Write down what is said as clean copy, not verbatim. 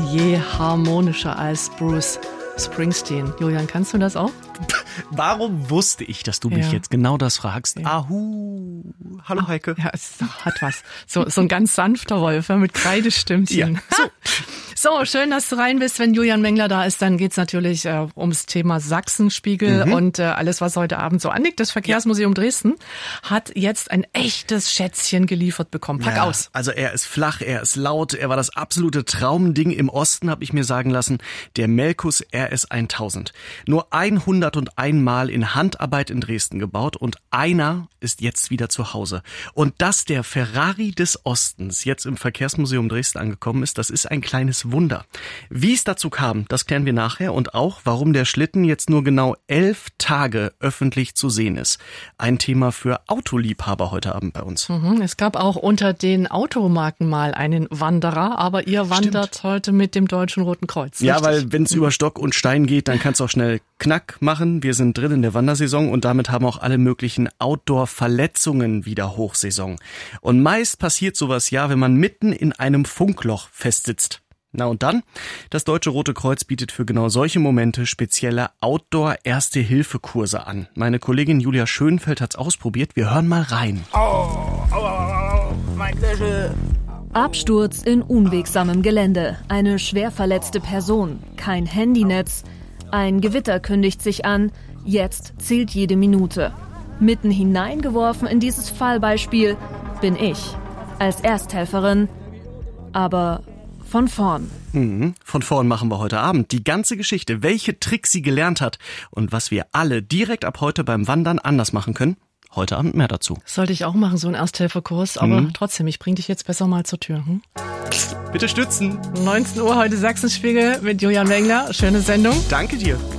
je harmonischer als Bruce Springsteen. Julian, kannst du das auch? Warum wusste ich, dass du mich jetzt genau das fragst? Ja. Ahu. Hallo Heike. Ja, es hat was. So ein ganz sanfter Wolf mit Kreidestimmchen. Ja. So, schön, dass du rein bist. Wenn Julian Mengler da ist, dann geht's natürlich ums Thema Sachsenspiegel und alles, was heute Abend so anliegt. Das Verkehrsmuseum Dresden hat jetzt ein echtes Schätzchen geliefert bekommen. Pack aus. Also er ist flach, er ist laut, er war das absolute Traumding im Osten, habe ich mir sagen lassen. Der Melkus RS 1000. Nur 101 Mal in Handarbeit in Dresden gebaut und einer ist jetzt wieder zu Hause. Und dass der Ferrari des Ostens jetzt im Verkehrsmuseum Dresden angekommen ist, das ist ein kleines Wunder. Wie es dazu kam, das klären wir nachher und auch, warum der Schlitten jetzt nur genau 11 Tage öffentlich zu sehen ist. Ein Thema für Autoliebhaber heute Abend bei uns. Es gab auch unter den Automarken mal einen Wanderer, aber ihr wandert heute mit dem Deutschen Roten Kreuz. Ja, richtig? weil wenn es über Stock und Stein geht, dann kann es auch schnell Knack machen. Wir sind drin in der Wandersaison und damit haben auch alle möglichen Outdoor-Verletzungen wieder Hochsaison. Und meist passiert sowas ja, wenn man mitten in einem Funkloch festsitzt. Na und dann? Das Deutsche Rote Kreuz bietet für genau solche Momente spezielle Outdoor-Erste-Hilfe-Kurse an. Meine Kollegin Julia Schönfeld hat's ausprobiert. Wir hören mal rein. Mein Knöchel. Absturz in unwegsamem Gelände. Eine schwer verletzte Person. Kein Handynetz. Ein Gewitter kündigt sich an. Jetzt zählt jede Minute. Mitten hineingeworfen in dieses Fallbeispiel bin ich. Als Ersthelferin. Aber von vorn. Von vorn machen wir heute Abend die ganze Geschichte, welche Tricks sie gelernt hat und was wir alle direkt ab heute beim Wandern anders machen können. Heute Abend mehr dazu. Das sollte ich auch machen, so einen Ersthelferkurs, aber trotzdem, ich bring dich jetzt besser mal zur Tür. Bitte stützen. 19 Uhr heute Sachsenspiegel mit Julian Mengler. Schöne Sendung. Danke dir.